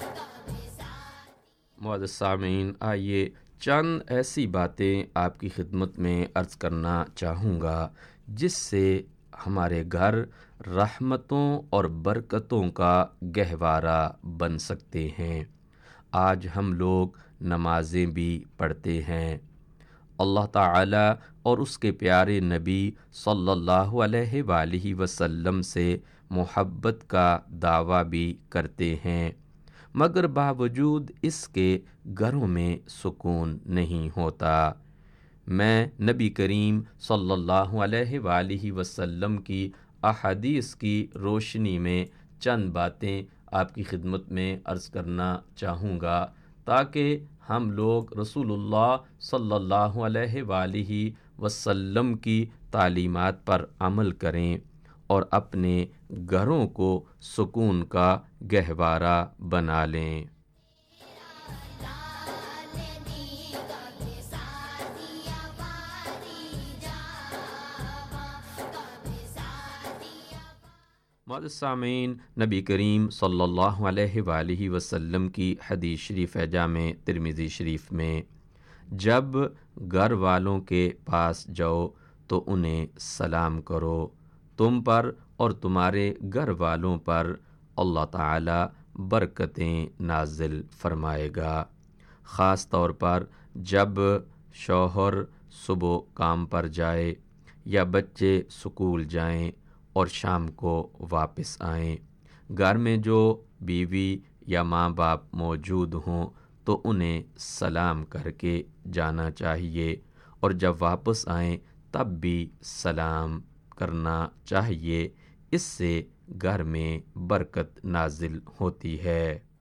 معزز سامعین، آئیے چند ایسی باتیں آپ کی خدمت میں عرض کرنا چاہوں گا جس سے ہمارے گھر رحمتوں اور برکتوں کا گہوارہ بن سکتے ہیں۔ آج ہم لوگ نمازیں بھی پڑھتے ہیں، اللہ تعالی اور اس کے پیارے نبی صلی اللہ علیہ وآلہ وسلم سے محبت کا دعویٰ بھی کرتے ہیں، مگر باوجود اس کے گھروں میں سکون نہیں ہوتا۔ میں نبی کریم صلی اللہ علیہ وآلہ وسلم کی احادیث کی روشنی میں چند باتیں آپ کی خدمت میں عرض کرنا چاہوں گا تاکہ ہم لوگ رسول اللہ صلی اللہ علیہ وآلہ وسلم کی تعلیمات پر عمل کریں اور اپنے گھروں کو سکون کا گہوارہ بنا لیں۔ معزز سامعین، نبی کریم صلی اللہ علیہ وآلہ وسلم کی حدیث شریف ہے جامع ترمذی شریف میں، جب گھر والوں کے پاس جاؤ تو انہیں سلام کرو، تم پر اور تمہارے گھر والوں پر اللہ تعالی برکتیں نازل فرمائے گا۔ خاص طور پر جب شوہر صبح کام پر جائے یا بچے سکول جائیں اور شام کو واپس آئیں، گھر میں جو بیوی یا ماں باپ موجود ہوں تو انہیں سلام کر کے جانا چاہیے، اور جب واپس آئیں تب بھی سلام کرنا چاہیے۔ اس سے گھر میں برکت نازل ہوتی ہے۔